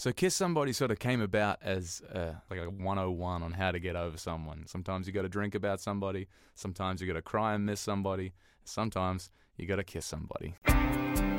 So Kiss Somebody sort of came about as like a 101 on how to get over someone. Sometimes you got to drink about somebody. Sometimes you got to cry and miss somebody. Sometimes you got to kiss somebody.